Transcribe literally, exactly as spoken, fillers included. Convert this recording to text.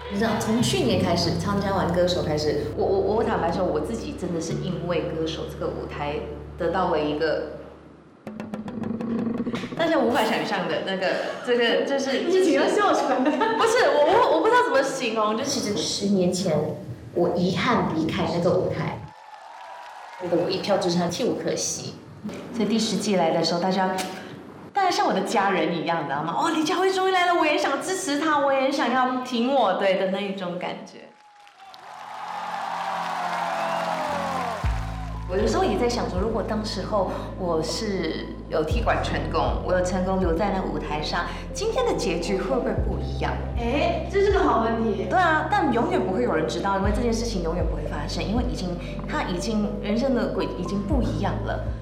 你知道，从去年开始参加完歌手开始，我我我坦白说，我自己真的是因为歌手这个舞台得到了一个大家无法想象的那个这个就是你是要笑出来的， 不是我我我不知道怎么形容，就其实十年前我遗憾离开那个舞台，觉得我一票之差，替我可惜。所以第十季来的时候，大家。大家像我的家人一样，你知道吗？哦，李佳薇终于来了，我也想支持她，我也想要挺我对的那一种感觉。我有时候也在想说，如果当时候我是有踢馆成功，我有成功留在那个舞台上，今天的结局会不会不一样？ 哎，这是个好问题。 对啊，但永远不会有人知道，因为这件事情永远不会发生，因为已经他已经人生的轨已经不一样了。